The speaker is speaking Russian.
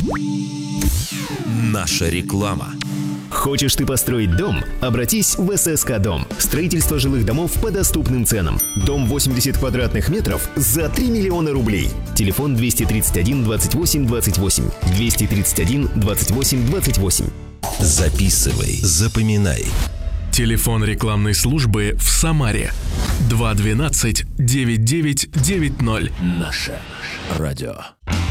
Наша реклама. Хочешь ты построить дом? Обратись в ССК Дом. Строительство жилых домов по доступным ценам. Дом 80 квадратных метров за 3 миллиона рублей. Телефон 231 28 28. 231 28 28. Записывай, запоминай. Телефон рекламной службы в Самаре 212 9990. Наше радио.